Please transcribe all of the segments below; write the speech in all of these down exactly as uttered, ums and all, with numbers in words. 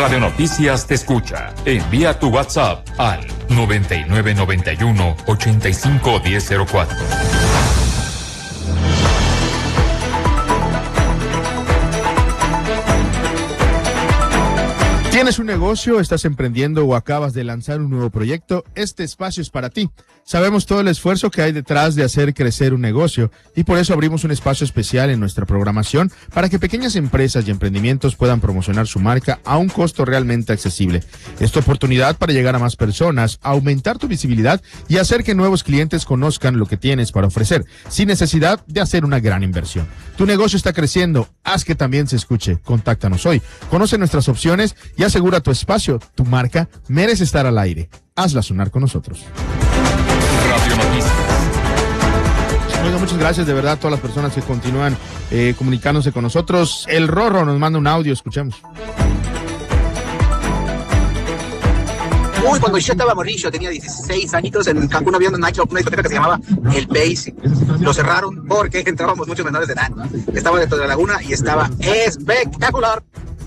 Radio Noticias te escucha. Envía tu WhatsApp al noventa y nueve noventa y uno ochenta y cinco diez cero cuatro. ¿Tienes un negocio, estás emprendiendo o acabas de lanzar un nuevo proyecto? Este espacio es para ti. Sabemos todo el esfuerzo que hay detrás de hacer crecer un negocio y por eso abrimos un espacio especial en nuestra programación para que pequeñas empresas y emprendimientos puedan promocionar su marca a un costo realmente accesible. Esta oportunidad para llegar a más personas, aumentar tu visibilidad y hacer que nuevos clientes conozcan lo que tienes para ofrecer, sin necesidad de hacer una gran inversión. Tu negocio está creciendo, haz que también se escuche. Contáctanos hoy, conoce nuestras opciones y asegura tu espacio. Tu marca merece estar al aire. Hazla sonar con nosotros. Radio Noticias. Bueno, muchas gracias de verdad a todas las personas que continúan eh, comunicándose con nosotros. El Rorro nos manda un audio, escuchemos. Uy, cuando yo estaba morrillo, tenía dieciséis añitos, en Cancún había una nightclub, una discoteca que se llamaba El Base. Lo cerraron porque entrábamos muchos menores de edad. Estaba dentro de la laguna y estaba espectacular.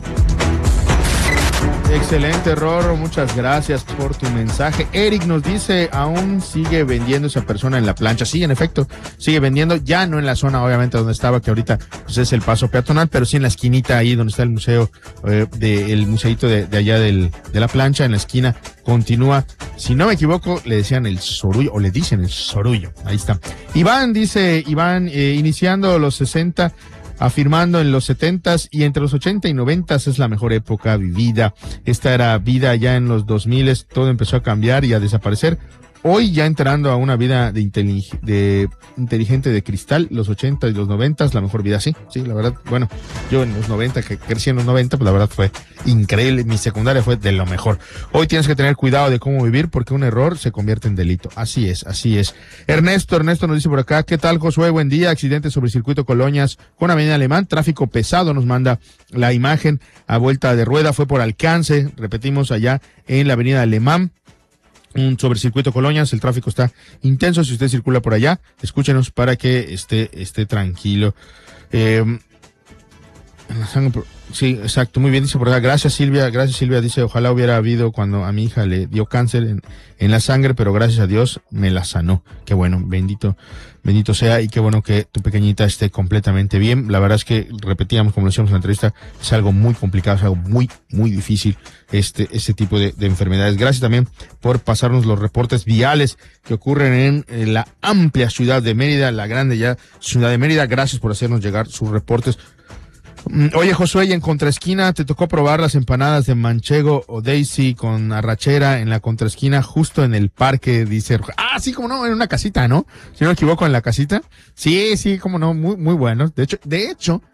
Excelente, Rorro, muchas gracias por tu mensaje. Eric nos dice, aún sigue vendiendo esa persona en la plancha. Sí, en efecto, sigue vendiendo, ya no en la zona, obviamente, donde estaba, que ahorita pues, es el paso peatonal, pero sí en la esquinita ahí donde está el museo, eh, de, el museito de, de allá del, de la plancha, en la esquina, continúa. Si no me equivoco, le decían el Sorullo, o le dicen el Sorullo. Ahí está. Iván dice, Iván, eh, iniciando los sesenta, afirmando en los setentas y entre los ochenta y noventas es la mejor época vivida. Esta era vida ya en los dos miles, todo empezó a cambiar y a desaparecer. Hoy ya entrando a una vida de, intelig- de inteligente de cristal, los ochenta y los noventa, la mejor vida, sí, sí, la verdad, bueno, yo en los noventa, que crecí en los noventa, pues la verdad fue increíble, mi secundaria fue de lo mejor. Hoy tienes que tener cuidado de cómo vivir porque un error se convierte en delito, así es, así es. Ernesto, Ernesto nos dice por acá, ¿qué tal, Josué? Buen día, accidente sobre circuito Colonias con Avenida Alemán, tráfico pesado, nos manda la imagen a vuelta de rueda, fue por alcance, repetimos allá en la Avenida Alemán. Un sobrecircuito Colonias, el tráfico está intenso, si usted circula por allá, escúchenos para que esté, esté tranquilo. Eh, sí, exacto, muy bien, dice por acá, gracias Silvia, gracias Silvia, dice, ojalá hubiera habido cuando a mi hija le dio cáncer en, en la sangre, pero gracias a Dios me la sanó. Qué bueno, bendito, bendito sea, y qué bueno que tu pequeñita esté completamente bien. La verdad es que, repetíamos, como decíamos en la entrevista, es algo muy complicado, es algo muy, muy difícil este, este tipo de, de enfermedades. Gracias también por pasarnos los reportes viales que ocurren en, en la amplia ciudad de Mérida, la grande ya ciudad de Mérida. Gracias por hacernos llegar sus reportes. Oye, Josué, y en contraesquina te tocó probar las empanadas de manchego o Daisy con arrachera en la contraesquina, justo en el parque, dice. Ah, sí, como no, en una casita, ¿no? Si no me equivoco, en la casita. Sí, sí, como no, muy, muy bueno. De hecho, de hecho,